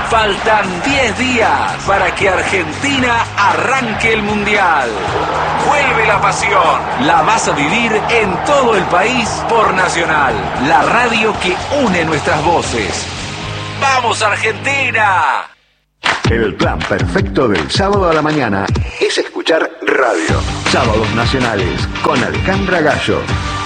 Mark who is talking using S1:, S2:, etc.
S1: Faltan 10 días para que Argentina arranque el Mundial. Vuelve la pasión. La vas a vivir en todo el país por Nacional, la radio que une nuestras voces. ¡Vamos, Argentina!
S2: El plan perfecto del sábado a la mañana es escuchar radio. Sábados Nacionales con Alejandra Gallo.